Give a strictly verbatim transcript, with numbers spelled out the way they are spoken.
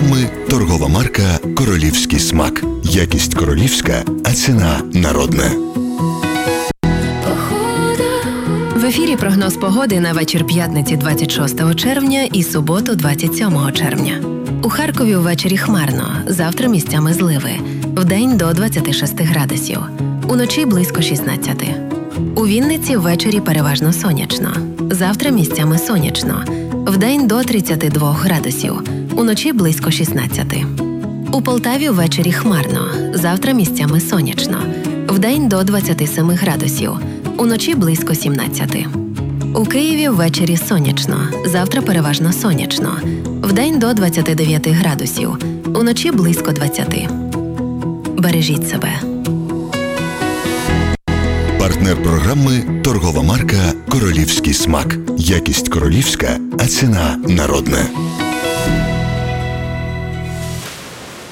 програми торгова марка «Королівський смак». Якість королівська, а ціна народна. В ефірі прогноз погоди на вечір п'ятниці двадцять шостого червня і суботу двадцять сьомого червня. У Харкові ввечері хмарно, завтра місцями зливи. Вдень до двадцяти шести градусів. Уночі близько шістнадцяти. У Вінниці ввечері переважно сонячно. Завтра місцями сонячно. Вдень до тридцяти двох градусів. Уночі близько шістнадцяти. У Полтаві ввечері хмарно. Завтра місцями сонячно. Вдень до двадцяти семи градусів. Уночі близько сімнадцяти. У Києві ввечері сонячно. Завтра переважно сонячно. Вдень до двадцяти дев'яти градусів. Уночі близько двадцяти. Бережіть себе. Партнер програми торгова марка «Королівський смак». Якість королівська, а ціна народна.